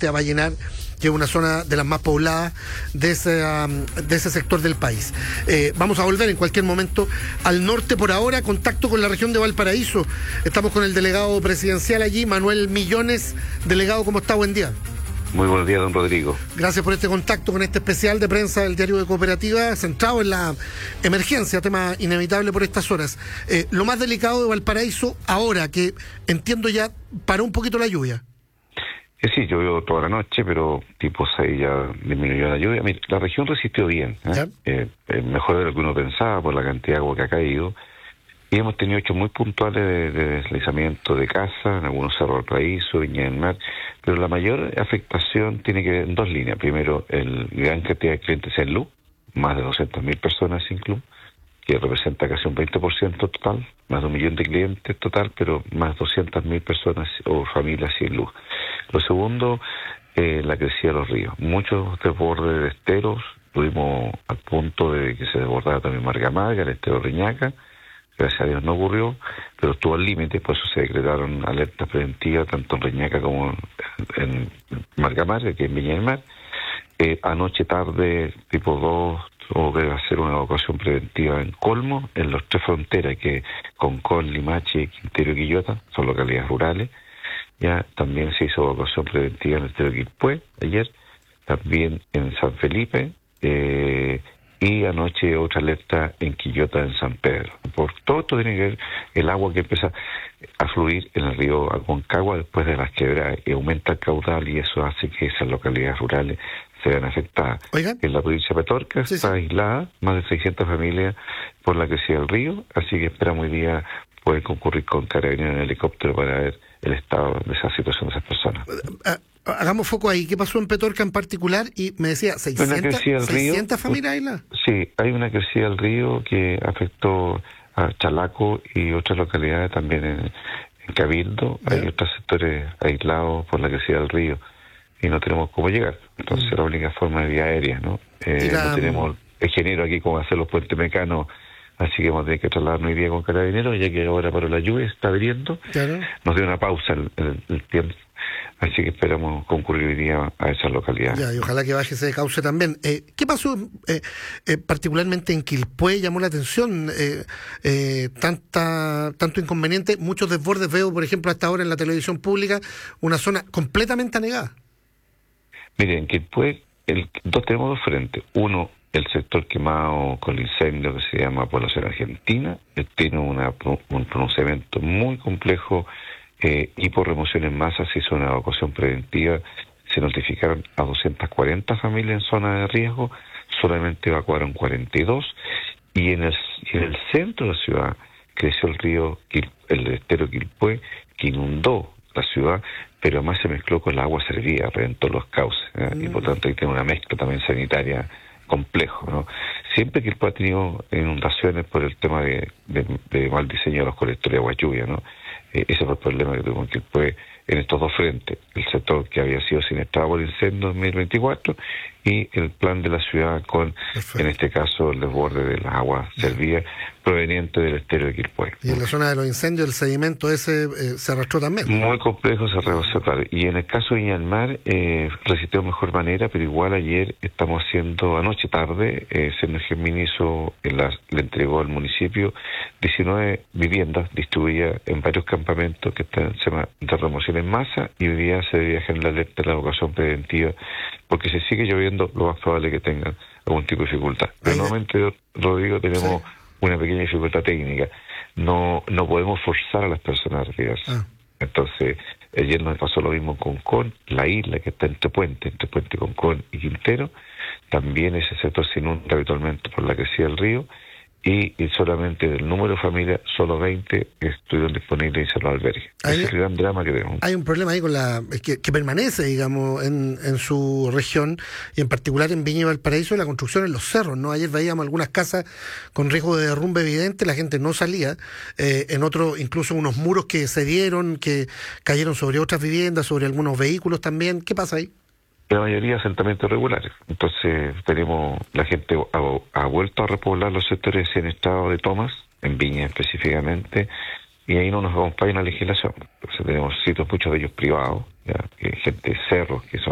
a Vallenar, que es una zona de las más pobladas de ese sector del país. Vamos a volver en cualquier momento al norte. Por ahora, contacto con la región de Valparaíso. Estamos con el delegado presidencial allí, Manuel Millones. Delegado, ¿cómo está? Buen día. Muy buenos días, don Rodrigo. Gracias por este contacto con este especial de prensa del Diario de Cooperativa, centrado en la emergencia, tema inevitable por estas horas. Lo más delicado de Valparaíso ahora, que entiendo ya paró un poquito la lluvia. Sí, llovió toda la noche, pero tipo 6 ya disminuyó la lluvia. Mira, la región resistió bien, mejor de lo que uno pensaba por la cantidad de agua que ha caído. Y hemos tenido hechos muy puntuales de deslizamiento de casa, en algunos cerros del Paraíso, Viña del Mar, pero la mayor afectación tiene que ver en dos líneas. Primero, el gran cantidad de clientes en luz, más de 200.000 personas sin luz, que representa casi un 20% total, más de 1 millón de clientes total, pero más de 200.000 personas o familias sin luz. Lo segundo, la crecida de los ríos. Muchos desbordes de esteros, tuvimos al punto de que se desbordara también Marga Marga, el estero Reñaca. Gracias a Dios no ocurrió, pero estuvo al límite, por eso se decretaron alertas preventivas tanto en Reñaca como en Marga Marga, que en Viña del Mar. Anoche tarde, tipo 2, tuvo que hacer una evacuación preventiva en Colmo, en los 3 fronteras, que Concón, Limache, Quintero y Quillota, son localidades rurales. Ya también se hizo evacuación preventiva en el estero Quilpué ayer, también en San Felipe, y anoche otra alerta en Quillota, en San Pedro. Por todo esto tiene que ver el agua que empieza a fluir en el río Aconcagua después de las quebradas, y aumenta el caudal, y eso hace que esas localidades rurales se vean afectadas. Oigan. En la provincia de Petorca está aislada, más de 600 familias por la crecida del río, así que esperamos hoy día poder concurrir con Carabineros en helicóptero para ver el estado de esa situación de esas personas. Hagamos foco ahí. ¿Qué pasó en Petorca en particular? Y me decía, 600 familias aisladas. Sí, hay una crecida del río que afectó a Chalaco y otras localidades también en Cabildo. Hay otros sectores aislados por la crecida del río y no tenemos cómo llegar. Entonces la única forma es vía aérea, ¿no? No tenemos ingeniero aquí como hacer los puentes mecanos, así que vamos a tener que trasladarnos hoy día con Carabineros, ya que ahora para la lluvia está abriendo. Claro. Nos dio una pausa el tiempo. Así que esperamos concurrir hoy día a esas localidades. Ya, y ojalá que baje ese cauce también. ¿Qué pasó particularmente en Quilpué? Llamó la atención tanto inconveniente, muchos desbordes. Veo, por ejemplo, hasta ahora en la televisión pública, una zona completamente anegada. Mire, en Quilpué tenemos dos frentes. Uno, el sector quemado con el incendio que se llama Población Argentina. Tiene un pronunciamiento muy complejo. Y por remoción en masa se hizo una evacuación preventiva, se notificaron a 240 familias en zona de riesgo, solamente evacuaron 42, y en el centro de la ciudad creció el río, el estero Quilpué, que inundó la ciudad, pero además se mezcló con el agua servida, reventó los cauces, y por tanto ahí tiene una mezcla también sanitaria complejo, ¿no? Siempre Quilpué ha tenido inundaciones por el tema de mal diseño de los colectores de agua lluvia, ¿no? Ese fue el problema que tuvimos en Quilpué en estos dos frentes, el sector que había sido siniestrado por incendio en 2024 y el plan de la ciudad con, en este caso, el desborde de las aguas servidas proveniente del estero de Quilpué. Y en la zona de los incendios el sedimento ese se arrastró también. Muy complejo se arrastró. Y en el caso de Viña del Mar resistió de mejor manera, pero igual ayer estamos haciendo, anoche tarde, Sergio Miniso le entregó al municipio 19 viviendas distribuidas en varios campamentos que están de remoción en masa, y hoy día se debía generar la alerta de la evacuación preventiva, porque si sigue lloviendo lo más probable es que tengan algún tipo de dificultad. Pero nuevamente, Rodrigo, tenemos una pequeña dificultad técnica. No podemos forzar a las personas a retirarse. Entonces, ayer nos pasó lo mismo con Concón, la isla que está entre Puente Concón y Quintero. También ese sector se inunda habitualmente por la crecida del río, y solamente del número de familias, solo 20 estuvieron disponibles y se los albergues. Ese es el gran drama que tenemos. Hay un problema ahí con que permanece, digamos, en su región, y en particular en Viña y Valparaíso, la construcción en los cerros, ¿no? Ayer veíamos algunas casas con riesgo de derrumbe evidente, la gente no salía, en otro, incluso unos muros que cedieron, que cayeron sobre otras viviendas, sobre algunos vehículos también. ¿Qué pasa ahí? La mayoría asentamientos regulares. Entonces la gente ha vuelto a repoblar los sectores en estado de tomas, en Viña específicamente, y ahí no nos acompaña la legislación. Entonces tenemos sitios, muchos de ellos privados, ya, que gente, cerros, que son